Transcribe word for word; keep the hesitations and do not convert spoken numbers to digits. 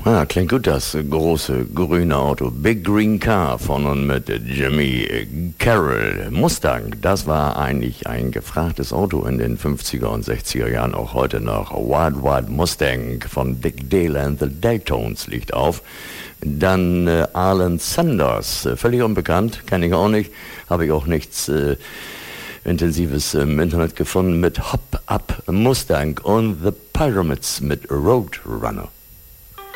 Ja, klingt gut, das große grüne Auto. Big Green Car von und mit Jimmy Carroll. Mustang, das war eigentlich ein gefragtes Auto in den fünfziger und sechziger Jahren, auch heute noch. Wild Wild Mustang von Dick Dale and the Daytones liegt auf. Dann äh, Alan Sanders, äh, völlig unbekannt, kenne ich auch nicht, habe ich auch nichts äh, Intensives im Internet gefunden, mit Hop Up Mustang und The Pyramids mit Roadrunner.